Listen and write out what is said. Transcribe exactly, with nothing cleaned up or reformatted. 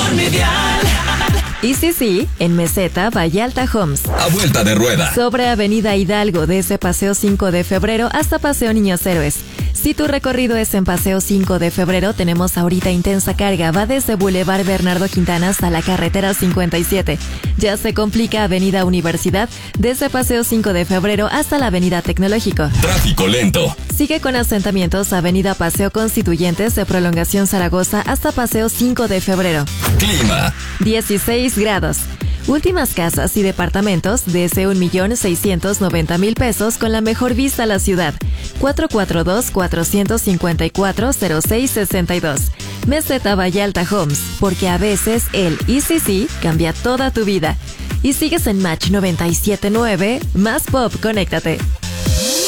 Promedial. Y sí, sí, en Meseta, Vallalta Homes. A vuelta de rueda. Sobre Avenida Hidalgo, desde Paseo cinco de febrero hasta Paseo Niños Héroes. Si tu recorrido es en Paseo cinco de febrero, tenemos ahorita intensa carga. Va desde Boulevard Bernardo Quintana hasta la carretera cincuenta y siete. Ya se complica Avenida Universidad, desde Paseo cinco de febrero hasta la Avenida Tecnológico. Tráfico lento. Sigue con asentamientos Avenida Paseo Constituyentes de Prolongación Zaragoza hasta Paseo cinco de febrero. Clima. dieciséis grados. Últimas casas y departamentos desde un millón seiscientos noventa mil pesos con la mejor vista a la ciudad. cuatro cuatro dos, cuatro cinco cuatro, cero seis seis dos. Meseta Vallalta Homes, porque a veces el E C C cambia toda tu vida. Y sigues en Match noventa y siete punto nueve, más pop, conéctate.